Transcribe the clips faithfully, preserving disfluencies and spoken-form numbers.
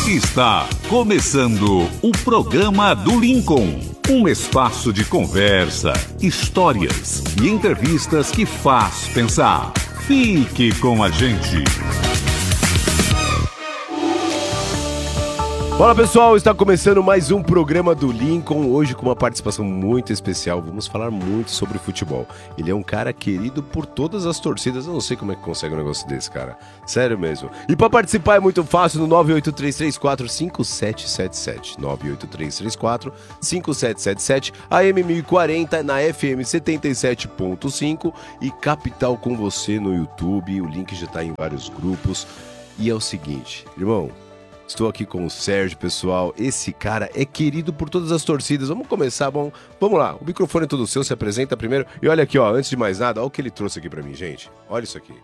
Está começando o programa do Lincoln. Um espaço de conversa, histórias e entrevistas que faz pensar. Fique com a gente. Fala pessoal, está começando mais um programa do Lincoln, hoje com uma participação muito especial. Vamos falar muito sobre futebol. Ele é um cara querido por todas as torcidas, eu não sei como é que consegue um negócio desse, cara. Sério mesmo. E para participar é muito fácil no nove oito três três quatro cinco sete sete sete. nove oito três três quatro cinco sete sete sete, A M mil e quarenta na F M setenta e sete ponto cinco e Capital com você no YouTube. O link já está em vários grupos. E é o seguinte, irmão... Estou aqui com o Sérgio, pessoal. Esse cara é querido por todas as torcidas. Vamos começar, bom? Vamos lá. O microfone é todo seu, se apresenta primeiro. E olha aqui, ó, antes de mais nada, olha o que ele trouxe aqui pra mim, gente. Olha isso aqui.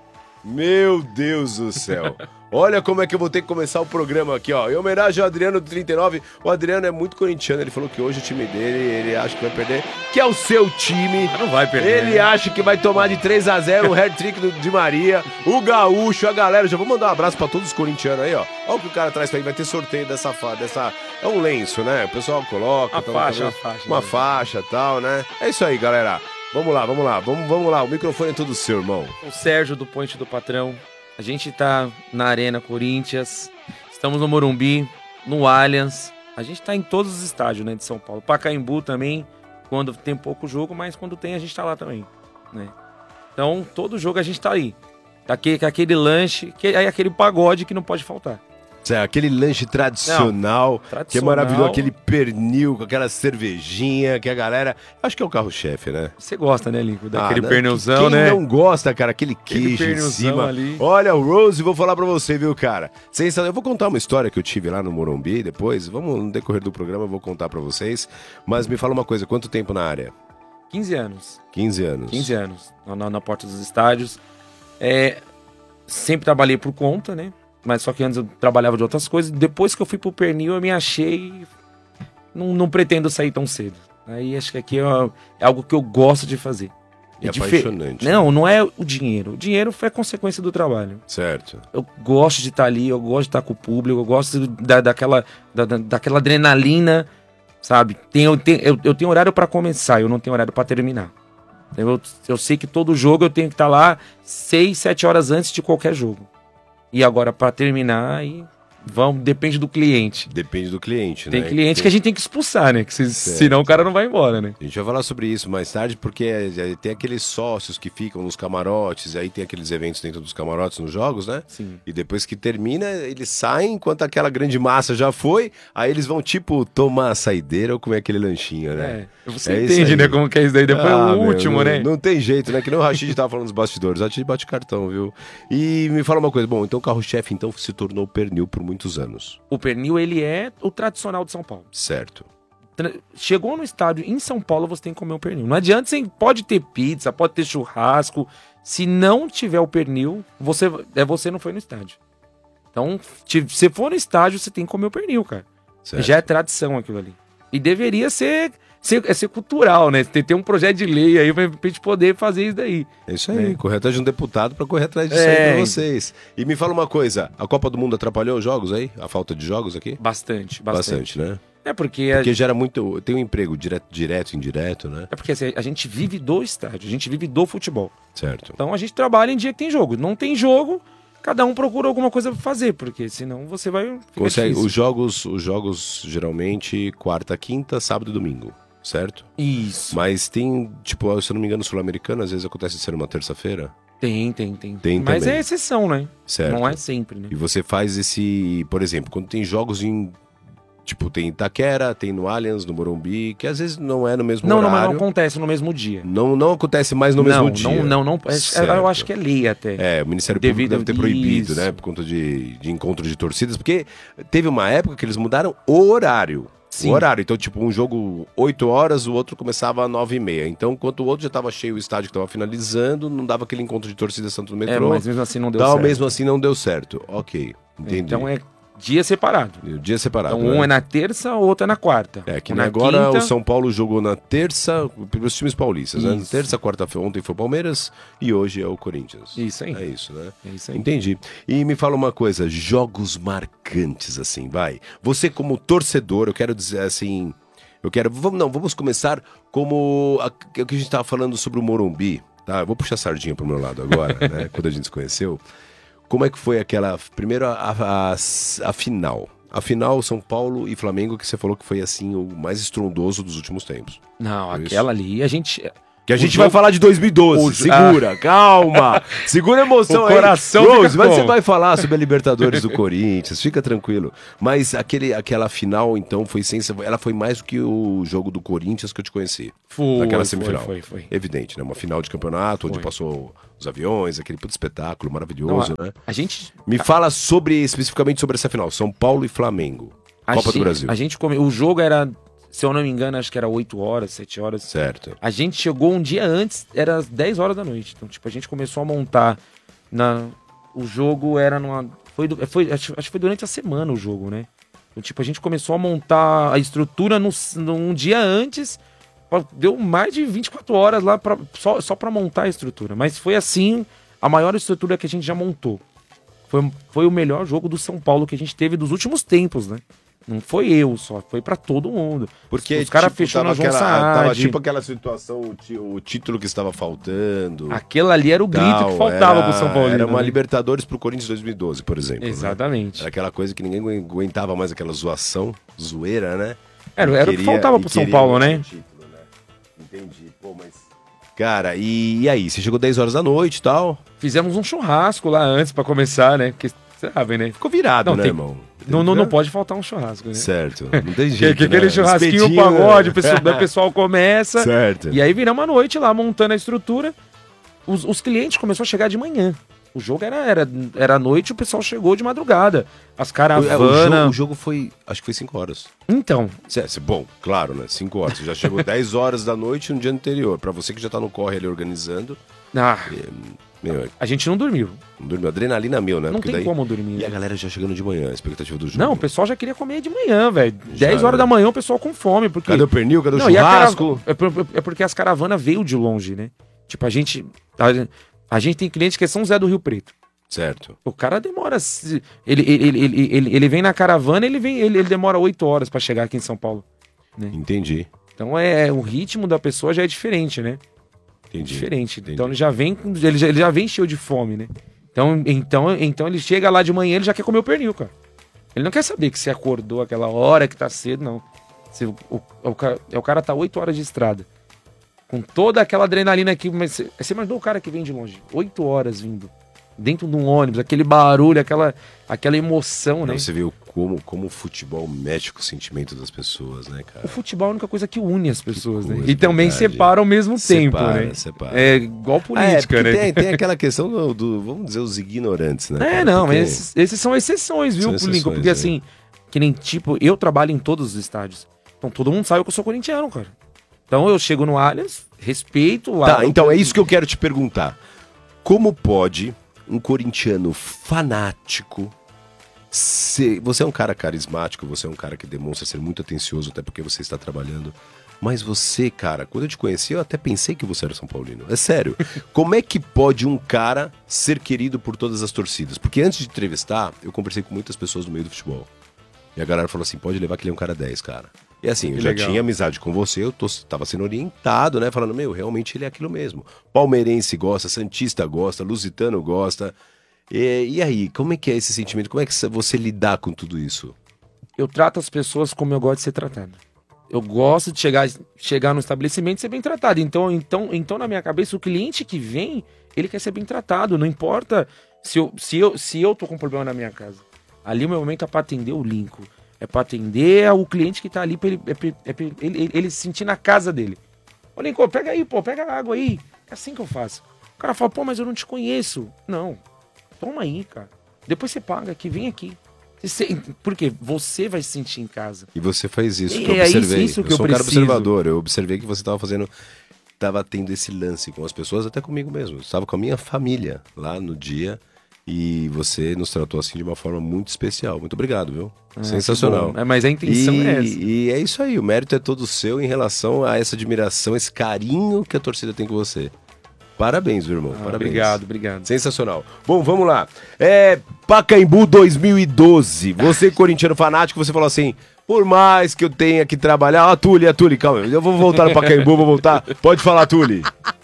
Meu Deus do céu. Olha como é que eu vou ter que começar o programa aqui, ó. Em homenagem ao Adriano do trinta e nove. O Adriano é muito corintiano. Ele falou que hoje o time dele, ele acha que vai perder. Que é o seu time. Não vai perder. Ele acha que vai tomar de três a zero o hat-trick do Di Maria. O Gaúcho, a galera. Já vou mandar um abraço pra todos os corintianos aí, ó. Olha o que o cara traz pra aí. Vai ter sorteio dessa faixa. Dessa... É um lenço, né? O pessoal coloca. Uma então, faixa, tá uma faixa. Uma né? faixa e tal, né? É isso aí, galera. Vamos lá, vamos lá. Vamos, vamos lá. O microfone é todo seu, irmão. O Sérgio do Ponte do Patrão. A gente tá na Arena Corinthians, estamos no Morumbi, no Allianz. A gente tá em todos os estádios, né, de São Paulo. Pacaembu também, quando tem pouco jogo, mas quando tem a gente tá lá também, né? Então, todo jogo a gente tá aí. Aquele, aquele lanche, que é aquele pagode que não pode faltar. É, aquele lanche tradicional, Não, tradicional, que é maravilhoso, aquele pernil com aquela cervejinha, que a galera... Acho que é o carro-chefe, né? Você gosta, né, Lincoln? Daquele Ah, né? pernilzão, Quem né? não gosta, cara, aquele queijo Aquele em pernilzão cima. ali. Olha, o Rose, vou falar pra você, viu, cara? Sensacional. Eu vou contar uma história que eu tive lá no Morumbi depois. Vamos, no decorrer do programa, eu vou contar pra vocês. Mas me fala uma coisa, quanto tempo na área? quinze anos. quinze anos. quinze anos, na, na porta dos estádios. É, sempre trabalhei por conta, né? Mas só que antes eu trabalhava de outras coisas. Depois que eu fui pro pernil, eu me achei... Não, não pretendo sair tão cedo. Aí acho que aqui é, é algo que eu gosto de fazer. É difer... apaixonante. Não, não é o dinheiro. O dinheiro foi a consequência do trabalho. Certo. Eu gosto de estar ali, eu gosto de estar com o público, eu gosto da, daquela, da, daquela adrenalina, sabe? Tem, eu, tenho, eu, eu tenho horário para começar, eu não tenho horário para terminar. Eu, eu sei que todo jogo eu tenho que estar lá seis, sete horas antes de qualquer jogo. E agora, para terminar, aí vamos, depende do cliente. Depende do cliente, Tem né? cliente tem... que a gente tem que expulsar, né? Que se, senão o cara não vai embora, né? A gente vai falar sobre isso mais tarde, porque é, é, tem aqueles sócios que ficam nos camarotes, e aí tem aqueles eventos dentro dos camarotes nos jogos, né? Sim. E depois que termina, eles saem, enquanto aquela grande massa já foi, aí eles vão, tipo, tomar a saideira ou comer aquele lanchinho, né? É, você É entende, né? Como que é isso daí. Depois Ah, o meu, último, não, né? Não tem jeito, né? Que nem o Rashid tava falando dos bastidores. O Rashid bate cartão, viu? E me fala uma coisa, bom, então o carro-chefe então se tornou o pernil por muitos anos. O pernil, ele é o tradicional de São Paulo. Certo. Chegou no estádio em São Paulo, você tem que comer o pernil. Não adianta, você pode ter pizza, pode ter churrasco. Se não tiver o pernil, você, é você não foi no estádio. Então, se você for no estádio, você tem que comer o pernil, cara. Certo. Já é tradição aquilo ali. E deveria ser, ser, é ser cultural, né? Ter, ter um projeto de lei aí pra gente poder fazer isso daí. É isso aí, É. correr atrás de um deputado pra correr atrás disso É. aí pra vocês. E me fala uma coisa, a Copa do Mundo atrapalhou os jogos aí? A falta de jogos aqui? Bastante, bastante. Bastante, né? É porque, a, Porque gera muito... Tem um emprego direto, direto e indireto, né? é porque assim, a gente vive do estádio, a gente vive do futebol. Certo. Então a gente trabalha em dia que tem jogo. Não tem jogo, cada um procura alguma coisa pra fazer, porque senão você vai... fica Consegue, difícil. os jogos, os jogos geralmente quarta, quinta, sábado e domingo, certo? Isso. Mas tem, tipo, se eu não me engano, sul-americano, às vezes acontece de ser uma terça-feira. Tem, tem, tem. Tem Mas também. é exceção, né? Certo. Não é sempre, né? E você faz esse, por exemplo, quando tem jogos em, tipo, tem em Itaquera, tem no Allianz, no Morumbi, que às vezes não é no mesmo Não, não, horário. mas não acontece no mesmo dia. Não, não acontece mais no não, mesmo dia. Não, não, não. é- Certo. eu acho que é lei até. É, o Ministério Devido- Público deve ter proibido, isso. né? Por conta de, de encontro de torcidas, porque teve uma época que eles mudaram o horário. Sim. O horário. Então, tipo, um jogo oito horas, o outro começava às nove e meia. Então, enquanto o outro já tava cheio, o estádio que tava finalizando, não dava aquele encontro de torcida tanto no É, metrô. mas mesmo assim não deu Tal, certo. mesmo assim não deu certo. Ok, entendi. Então é dia separado. O dia separado. Então, um né? é na terça, o outro é na quarta. É, que um nem na agora quinta. o São Paulo jogou na terça, pelos times paulistas, né? Isso. Terça, quarta-feira, ontem foi o Palmeiras e hoje é o Corinthians. Isso aí. É isso, né? É isso aí. Entendi. E me fala uma coisa, jogos marcantes, assim, vai. Você como torcedor, eu quero dizer assim, eu quero, vamos, não, vamos começar como a- o que a gente tava falando sobre o Morumbi, tá? Eu vou puxar a sardinha pro meu lado agora, né? Quando a gente se conheceu. Como é que foi aquela, primeiro a, a, a final? A final São Paulo e Flamengo, que você falou que foi assim o mais estrondoso dos últimos tempos. Não, Foi aquela ali, a gente... Que a O gente jogo- vai falar de dois mil e doze. O- Segura, calma. Segura a emoção O aí. coração Rose, fica mas você como? vai falar sobre a Libertadores do Corinthians, fica tranquilo. Mas aquele, aquela final, então, foi sensacional. Ela foi mais do que o jogo do Corinthians que eu te conheci. Foi, Naquela foi, semifinal. foi, foi. Evidente, né? Uma final de campeonato, onde Foi. passou os aviões, aquele puto espetáculo maravilhoso, Não, a- né? A gente... Me fala sobre, especificamente sobre essa final. São Paulo e Flamengo. a Copa gente, do Brasil. A gente come... O jogo era, se eu não me engano, acho que era oito horas, sete horas. Certo. A gente chegou um dia antes, era às dez horas da noite. Então, tipo, a gente começou a montar na... O jogo era numa... Foi, do- foi, acho, acho que foi durante a semana o jogo, né? Então, tipo, a gente começou a montar a estrutura no, num dia antes. Pô, deu mais de vinte e quatro horas lá pra, só, só pra montar a estrutura. Mas foi assim, a maior estrutura que a gente já montou. Foi, foi o melhor jogo do São Paulo que a gente teve dos últimos tempos, né? Não foi eu só, foi pra todo mundo. Porque os caras tipo, fechou tava na João aquela- Tava Saad. tipo aquela situação, o, ti- o título que estava faltando. Aquele ali era o grito Tal, que faltava era, pro São Paulo. Era uma né? Libertadores pro Corinthians dois mil e doze, por exemplo. né? Exatamente. Era aquela coisa que ninguém agu- aguentava mais, aquela zoação, zoeira, né? Era, era o que Queria- faltava e pro São queria Paulo, ganhar né? o título, né? Entendi. Pô, mas... Cara, e, e aí? Você chegou dez horas da noite e tal? Fizemos um churrasco lá antes pra começar, né? Porque, você sabe, né? Ficou virado, Não, né, tem- irmão? Não, não, não pode faltar um churrasco, né? Certo. Não tem Que, jeito, que aquele né? churrasquinho, Espetinho, pagode, o pessoal, daí o pessoal começa. Certo. E aí viramos a noite lá, montando a estrutura. Os, os clientes começaram a chegar de manhã. O jogo era, era, era à noite, o pessoal chegou de madrugada. As O, é, o, caravanas... jogo, o jogo foi, acho que foi cinco horas. Então, Cê- cê- Bom, claro, né? cinco horas. Você já chegou dez horas da noite no dia anterior. Pra você que já tá no corre ali organizando, ah, meu, a gente não dormiu. não dormiu. Adrenalina mil, né? Não Porque tem daí... como dormir. E a galera já chegando de manhã, a expectativa do jogo. Não, o pessoal já queria comer de manhã, velho. Já dez horas era. da manhã o pessoal com fome. Porque... Cadê o pernil? Cadê o Não, e a churrasco? cara- É, por- é porque as caravanas veio de longe, né? Tipo, a gente. A, a gente tem cliente que é São José do Rio Preto. Certo. O cara demora. se- Ele, ele, ele, ele, ele, ele vem na caravana, ele vem, ele, ele demora oito horas pra chegar aqui em São Paulo. Entendi. Então é o ritmo da pessoa já é diferente, né? Entendi. Diferente. Entendi. Então ele já vem com- ele já, ele já vem cheio de fome, né? Então, então, então ele chega lá de manhã, ele já quer comer o pernil, cara. Ele não quer saber que você acordou aquela hora que tá cedo, não. Você, o, o, o, cara, o cara tá oito horas de estrada. Com toda aquela adrenalina aqui. Mas você, você imaginou o cara que vem de longe? Oito horas vindo. Dentro de um ônibus, aquele barulho, aquela, aquela emoção, né? Não, você viu como, como o futebol mexe com o sentimento das pessoas, né, O cara? futebol é a única coisa que une as pessoas, né? coisa, E também verdade. separa ao mesmo tempo, Separa, né? separa. É igual Ah, é, política, porque né? tem, tem aquela questão do, do- vamos dizer, os ignorantes, né? É, cara? não, Porque- mas esses, esses são exceções, viu, São Lincoln? exceções, Porque é. assim, que nem tipo, eu trabalho em todos os estádios. Então todo mundo sabe que eu sou corintiano, cara. Então eu chego no Allianz, respeito lá. Tá, então é isso que eu quero te perguntar. Como pode um corintiano fanático ser... Você é um cara carismático, você é um cara que demonstra ser muito atencioso, até porque você está trabalhando. Mas você, cara, quando eu te conheci, eu até pensei que você era São Paulino. É sério. Como é que pode um cara ser querido por todas as torcidas? Porque antes de entrevistar, eu conversei com muitas pessoas no meio do futebol. E a galera falou assim, pode levar que ele é um cara dez, cara. E assim, eu Que já legal. tinha amizade com você, eu tô, tava sendo orientado, né? Falando, meu, realmente ele é aquilo mesmo. Palmeirense gosta, Santista gosta, Lusitano gosta. E, e aí, como é que é esse sentimento? Como é que você lidar com tudo isso? Eu trato as pessoas como eu gosto de ser tratado. Eu gosto de chegar, chegar no estabelecimento e ser bem tratado. Então, então, então, na minha cabeça, o cliente que vem, ele quer ser bem tratado. Não importa se eu, se eu, se eu tô com problema na minha casa. Ali o meu momento é pra atender o Lincoln. É pra atender o cliente que tá ali, pra ele, é pra, é pra ele, ele, ele se sentir na casa dele. Ô, Lincoln, pega aí, pô, pega a água aí. É assim que eu faço. O cara fala, pô, mas eu não te conheço. Não, toma aí, cara. Depois você paga aqui, vem aqui. Você- Porque você vai se sentir em casa. E você faz isso, E que eu é isso- observei. isso que eu eu sou um cara preciso. observador, eu observei que você tava fazendo... Tava tendo esse lance com as pessoas, até comigo mesmo. Eu estava com a minha família lá no dia... E você nos tratou assim de uma forma muito especial. Muito obrigado, viu? É, sensacional. É, mas a intenção e, é essa. E é isso aí, o mérito é todo seu em relação a essa admiração, esse carinho que a torcida tem com você. Parabéns, meu irmão. Ah, Parabéns. Obrigado, obrigado. Sensacional. Bom, vamos lá. É, Pacaembu dois mil e doze. Você, corintiano fanático, você falou assim... Por mais que eu tenha que trabalhar... Ah, Tuli, a Tuli, calma. Eu vou voltar no Pacaembu, vou voltar. Pode falar, Tuli.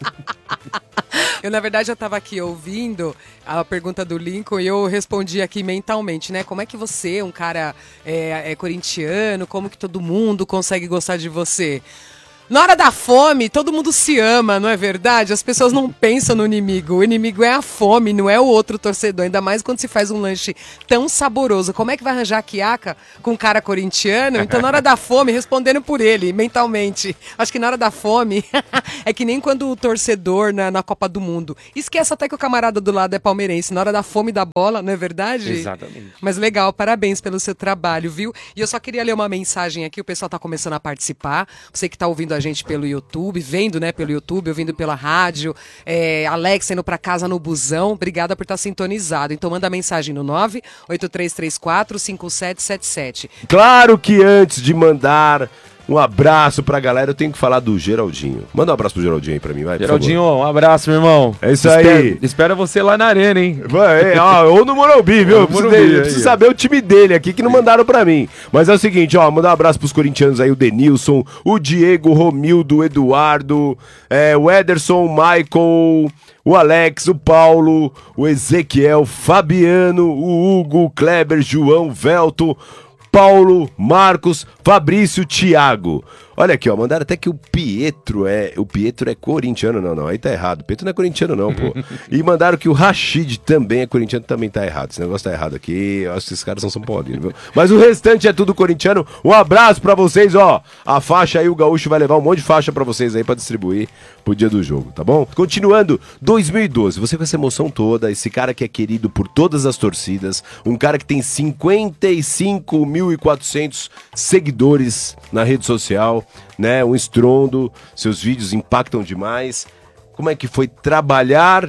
Eu, na verdade, eu tava aqui ouvindo a pergunta do Lincoln e eu respondi aqui mentalmente, né? Como é que você, um cara é, é corintiano, como que todo mundo consegue gostar de você? Na hora da fome, todo mundo se ama, não é verdade? As pessoas não pensam no inimigo. O inimigo é a fome, não é o outro torcedor. Ainda mais quando se faz um lanche tão saboroso. Como é que vai arranjar a quiaca com um cara corintiano? Então, na hora da fome, respondendo por ele, mentalmente. Acho que na hora da fome, é que nem quando o torcedor na, na Copa do Mundo. Esquece até que o camarada do lado é palmeirense. Na hora da fome da bola, não é verdade? Exatamente. Mas legal, parabéns pelo seu trabalho, viu? E eu só queria ler uma mensagem aqui. O pessoal tá começando a participar. Você que tá ouvindo a gente pelo YouTube, vendo, né, pelo YouTube, ouvindo pela rádio, é, Alex indo pra casa no busão, obrigada por estar sintonizado. Então manda mensagem no nove oito três três quatro cinco sete sete sete. Claro que antes de mandar um abraço pra galera, eu tenho que falar do Geraldinho. Manda um abraço pro Geraldinho aí pra mim, vai, por Geraldinho, favor. um abraço, meu irmão. É isso Espero, aí. Espero você lá na arena, hein? Vai, ó, ou no Morumbi, viu? Eu preciso, Morumbi, dele, eu aí, preciso ó. saber o time dele aqui que não mandaram pra mim. Mas é o seguinte, ó, mandar um abraço pros corintianos aí, o Denilson, o Diego, o Romildo, o Eduardo, é, o Ederson, o Michael, o Alex, o Paulo, o Ezequiel, Fabiano, o Hugo, o Kleber, João, Velto, Paulo, Marcos, Fabrício, Thiago. Olha aqui, ó, mandaram até que o Pietro é... O Pietro é corintiano, não, não, aí tá errado. O Pietro não é corintiano, não, pô. E mandaram que o Rashid também é corintiano, também tá errado. Esse negócio tá errado aqui, eu acho que esses caras são São Paulinos, viu? Mas o restante é tudo corintiano. Um abraço pra vocês, ó. A faixa aí, o Gaúcho vai levar um monte de faixa pra vocês aí pra distribuir pro dia do jogo, tá bom? Continuando, dois mil e doze, você com essa emoção toda, esse cara que é querido por todas as torcidas, um cara que tem cinquenta e cinco mil e quatrocentos seguidores na rede social, né, um estrondo, seus vídeos impactam demais. Como é que foi trabalhar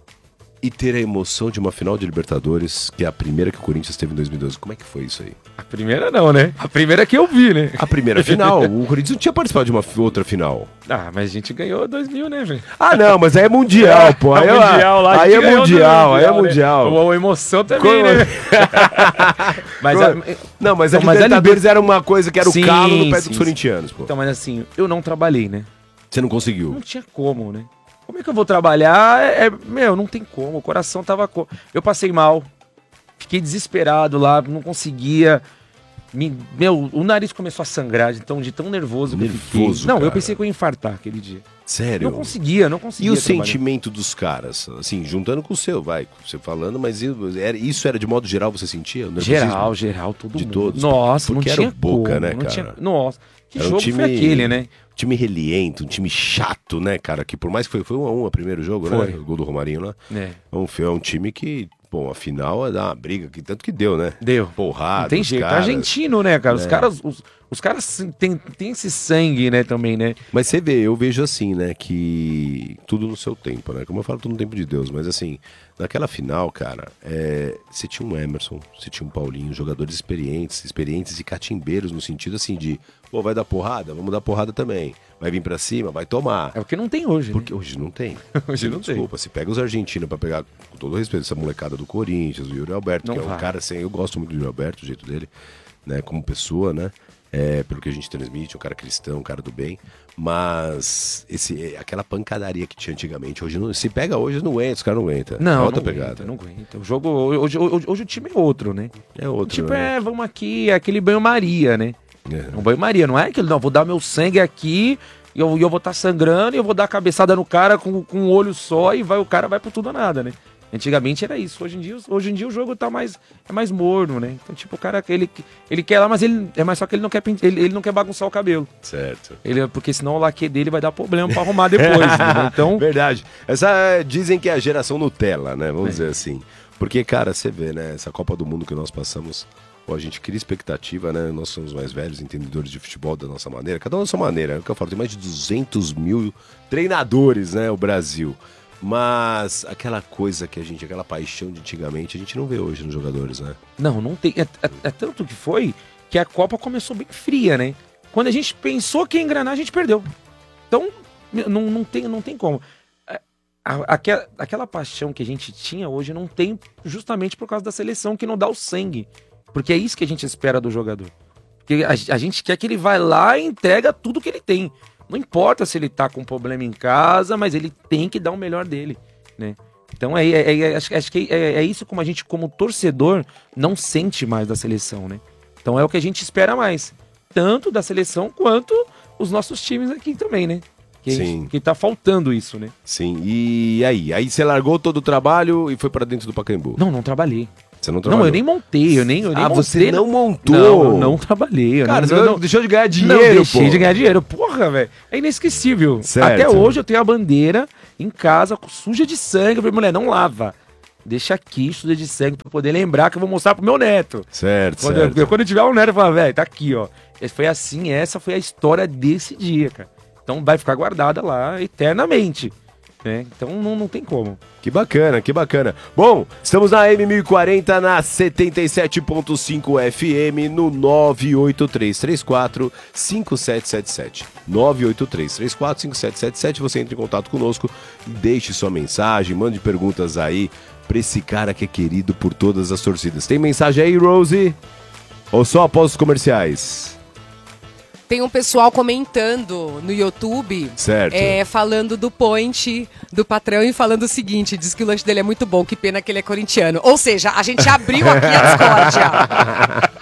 e ter a emoção de uma final de Libertadores, que é a primeira que o Corinthians teve em dois mil e doze? Como é que foi isso aí? A primeira não, né? A primeira que eu vi, né? A primeira final, o Corinthians não tinha participado de uma outra final. Ah, mas a gente ganhou dois mil, né, velho? Ah, não, mas aí é mundial, pô. Aí, É mundial lá, a aí gente é ganhou mundial, do aí é né? mundial. A emoção também, Como- né? Mas a- Não, mas a Não, mas a Libertadores era uma coisa que era o Sim, calo no pé sim, dos sim. corintianos, pô. Então, mas assim, eu não trabalhei, né? Você não conseguiu. Não tinha como, né? Como é que eu vou trabalhar? É, é- meu, não tem como. O coração tava... Co... Eu passei mal. Fiquei desesperado lá, não conseguia. Me- meu, o nariz começou a sangrar, então, de tão nervoso que eu fiquei. Nervoso, Não, cara. eu pensei que eu ia infartar aquele dia. Sério? Não conseguia, não E conseguia o trabalhar. sentimento dos caras? Assim, juntando com o seu, vai, com você falando, mas eu- era- isso era de modo geral, você sentia? O nervosismo? Geral, geral, todo De mundo. todos. Nossa, Porque não era tinha o Boca, como, né, não cara? tinha... Nossa, que Era um jogo time- foi aquele, né? Um time reliento, um time chato, né, cara? Que por mais que foi, foi um a um o primeiro jogo, Foi. né? O gol do Romarinho lá. É. É um, é um time que, bom, a final é dar uma briga, que tanto que deu, né? Deu. Porrada. Não tem os jeito. caras. Argentino, né, cara? Os É. caras, os, os caras têm tem esse sangue, né, também, né? Mas você vê, eu vejo assim, né, que tudo no seu tempo, né? Como eu falo, tudo no tempo de Deus, mas assim, naquela final, cara, é, você tinha um Emerson, você tinha um Paulinho, jogadores experientes, experientes e catimbeiros no sentido assim de, pô, vai dar porrada? Vamos dar porrada também. Vai vir pra cima? Vai tomar. É o que não tem hoje, Porque hoje não tem. Hoje não tem. Desculpa, se pega os argentinos pra pegar, com todo respeito, essa molecada do Corinthians, o Yuri Alberto, Não que é um vai. cara assim, eu gosto muito do Yuri Alberto, o jeito dele, né, como pessoa, né, é, pelo que a gente transmite, um cara cristão, um cara do bem, mas esse, aquela pancadaria que tinha antigamente, hoje não, se pega hoje não aguenta, os caras não aguentam. Não, É outra não pegada. aguenta, não aguenta. O jogo, hoje, hoje, hoje o time é outro, né? É outro, Tipo, né? é, vamos aqui, é aquele banho-maria, né? É. Um banho-maria, não é aquele, não, vou dar meu sangue aqui, e eu, e eu vou estar sangrando, e eu vou dar a cabeçada no cara com, com um olho só, e vai, o cara vai por tudo ou nada, né? Antigamente era isso, hoje em dia, hoje em dia o jogo tá mais, é mais morno, né? Então, tipo, o cara, ele, ele quer lá, mas ele, é mais só que ele não quer, pin- ele, ele não quer bagunçar o cabelo. Certo. Ele, porque senão o laque dele vai dar problema pra arrumar depois, entendeu? Então, Verdade. Essa é, dizem que é a geração Nutella, né? Vamos É. dizer assim. Porque, cara, você vê, né? Essa Copa do Mundo que nós passamos, pô, a gente cria expectativa, né? Nós somos mais velhos, entendedores de futebol da nossa maneira. Cada um da sua maneira. É o que eu falo, tem mais de duzentos mil treinadores, né? O Brasil. Mas aquela coisa que a gente, aquela paixão de antigamente, a gente não vê hoje nos jogadores, né? Não, não tem. É, é, é tanto que foi que a Copa começou bem fria, né? Quando a gente pensou que ia engrenar, a gente perdeu. Então, não, não, tem, não tem como. Aquela, aquela paixão que a gente tinha hoje não tem, justamente por causa da seleção que não dá o sangue. Porque é isso que a gente espera do jogador. Porque a, a gente quer que ele vai lá e entrega tudo que ele tem. Não importa se ele tá com problema em casa, mas ele tem que dar o melhor dele, né? Então é, é, é, acho, acho que é, é isso como a gente, como torcedor, não sente mais da seleção, né? Então é o que a gente espera mais. Tanto da seleção quanto os nossos times aqui também, né? Que, Sim. que tá faltando isso, né? Sim, e aí? Aí você largou todo o trabalho e foi pra dentro do Pacaembu? Não, não trabalhei. Você não trabalhou? Não, eu nem montei, eu nem, eu nem ah, montei. você não montou? Não, eu não trabalhei. Eu Cara, não, você não, não, não, deixou de ganhar dinheiro, não, deixei pô. de ganhar dinheiro. Porra, velho. É inesquecível. Certo. Até hoje eu tenho a bandeira em casa, suja de sangue. Eu falei, mulher, não lava. Deixa aqui, suja de sangue, pra poder lembrar que eu vou mostrar pro meu neto. Certo, Quando, certo. eu, quando eu tiver um neto, eu falo, velho, tá aqui, ó. Foi assim, essa foi a história desse dia, cara. Então vai ficar guardada lá eternamente. Né? Então não, não tem como. Que bacana, que bacana. Bom, estamos na M mil e quarenta, na setenta e sete ponto cinco F M, no nove oito três três quatro cinco sete sete sete. nove oito três três quatro cinco sete sete sete. Você entra em contato conosco, deixe sua mensagem, mande perguntas aí pra esse cara que é querido por todas as torcidas. Tem mensagem aí, Rosie? Ou só após os comerciais? Tem um pessoal comentando no YouTube, Certo. é, falando do point do patrão e falando o seguinte, diz que o lanche dele é muito bom, que pena que ele é corintiano. Ou seja, a gente abriu aqui a discórdia.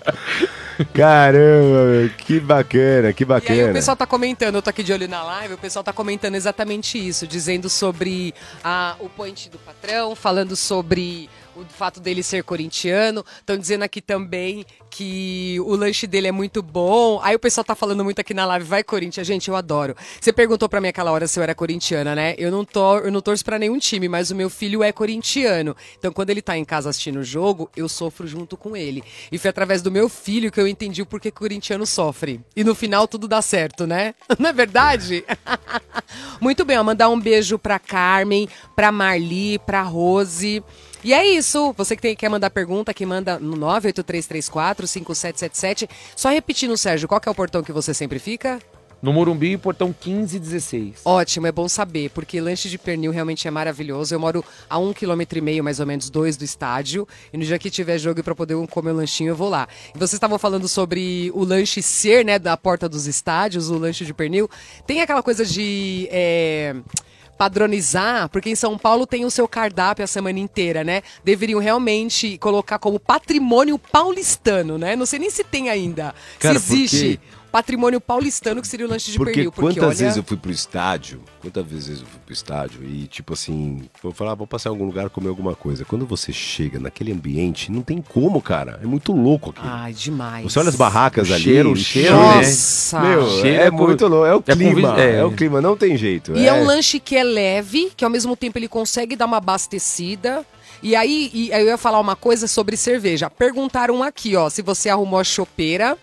Caramba, meu, que bacana, que bacana. E aí o pessoal tá comentando, eu tô aqui de olho na live, o pessoal tá comentando exatamente isso, dizendo sobre a, o point do patrão, falando sobre o fato dele ser corintiano, estão dizendo aqui também que o lanche dele é muito bom. Aí o pessoal tá falando muito aqui na live, vai Corinthians, gente, eu adoro. Você perguntou pra mim aquela hora se eu era corintiana, né? Eu não, tor eu não torço pra nenhum time, mas o meu filho é corintiano. Então quando ele tá em casa assistindo o jogo, eu sofro junto com ele. E foi através do meu filho que eu entendi o porquê que o corintiano sofre. E no final tudo dá certo, né? Não é verdade? Muito bem, ó, mandar um beijo pra Carmen, pra Marli, pra Rose. E é isso, você que tem, quer mandar pergunta, que manda no nove oito três três quatro cinco sete sete sete. Só repetindo, Sérgio, qual que é o portão que você sempre fica? No Morumbi, portão quinze e dezesseis. Ótimo, é bom saber, porque lanche de pernil realmente é maravilhoso. Eu moro a um quilômetro e meio, mais ou menos, dois do estádio. E no dia que tiver jogo e para poder comer um lanchinho, eu vou lá. E vocês estavam falando sobre o lanche ser, né, da porta dos estádios, o lanche de pernil. Tem aquela coisa de... É... padronizar, porque em São Paulo tem o seu cardápio a semana inteira, né? Deveriam realmente colocar como patrimônio paulistano, né? Não sei nem se tem ainda. Cara, se existe porque... patrimônio paulistano, que seria o lanche de porque pernil. Porque quantas olha... vezes eu fui pro estádio, quantas vezes eu fui pro estádio e tipo assim, vou falar, vou passar em algum lugar comer alguma coisa. Quando você chega naquele ambiente, não tem como, cara. É muito louco aqui. Ai, demais. Você olha as barracas O ali. cheiro, o cheiro, né? Nossa. Meu, Cheiro é, é por- muito louco. É o é clima. convi- É... é. o clima, não tem jeito. E é. é um lanche que é leve, que ao mesmo tempo ele consegue dar uma abastecida. E aí, e aí eu ia falar uma coisa sobre cerveja. Perguntaram aqui, ó, se você arrumou a chopeira.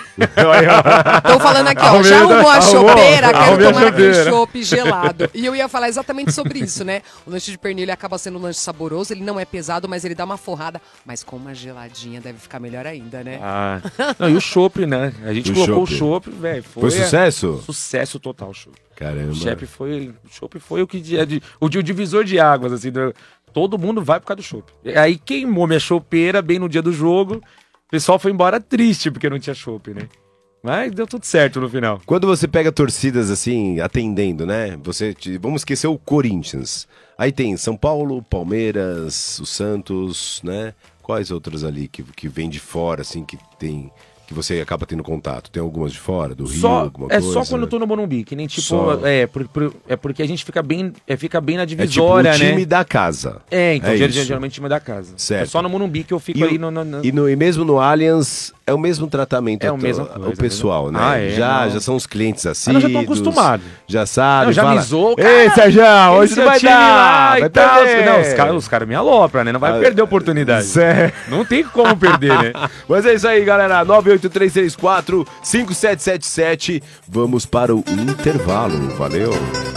Estão falando aqui, ó, Arrumei, já arrumou a arrumou, chopeira, quero arrumei a tomar aquele chopeira. chopp gelado. E eu ia falar exatamente sobre isso, né? O lanche de pernil ele acaba sendo um lanche saboroso, ele não é pesado, mas ele dá uma forrada. Mas com uma geladinha deve ficar melhor ainda, né? Ah. Não, e o chopp, né? A gente O colocou chopp. o chopp, velho. Foi sucesso? Sucesso total, o chopp. Caramba. O chopp foi, o chopp foi o que de- de- o, de- o divisor de águas, assim. do- todo mundo vai por causa do chopp. Aí queimou minha chopeira bem no dia do jogo. O pessoal foi embora triste porque não tinha chopp, né? Mas deu tudo certo no final. Quando você pega torcidas assim, atendendo, né? Você te- vamos esquecer o Corinthians. Aí tem São Paulo, Palmeiras, o Santos, né? Quais outras ali que, que vem de fora, assim, que tem. Que você acaba tendo contato? Tem algumas de fora, do Rio, Só, alguma é coisa? só quando eu tô no Morumbi, que nem tipo. Só. É, por, por- é porque a gente fica bem, é, fica bem na É tipo divisória, o time né? da casa. É, então, É ger- isso. geralmente time da casa. Certo. É só no Morumbi que eu fico E, aí o- no. no- no- e, no- e mesmo no Allianz, é o mesmo tratamento. É a to- mesma coisa, o pessoal, né? né? Ah, é, já, não. já são os clientes assim. Ah, não, já tão acostumados. Já sabe. Não, já fala, avisou, Ei, cara, Sérgio, hoje esse não vai time dar. lá Vai e tal. perder. Não, os caras os cara me alopram, né? Não vai Ah, perder a oportunidade. Certo. Não tem como perder, né? Mas é isso aí, galera. nove oito três três quatro cinco sete sete sete. Vamos para o intervalo. Valeu.